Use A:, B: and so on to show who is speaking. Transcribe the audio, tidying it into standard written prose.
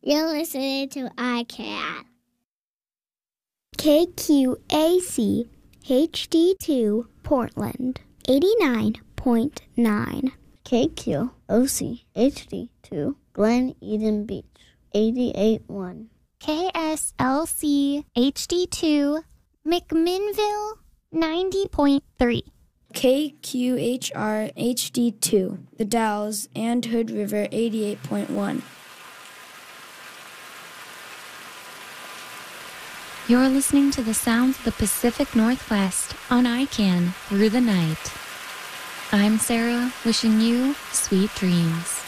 A: You're listening to iCat.
B: KQAC HD2 Portland 89.9.
C: KQOC HD2 Glen Eden Beach 88.1.
D: KSLC HD2 McMinnville 90.3.
E: KQHR HD2 The Dalles and Hood River 88.1.
F: You're listening to the sounds of the Pacific Northwest on ICANN through the night. I'm Sarah, wishing you sweet dreams.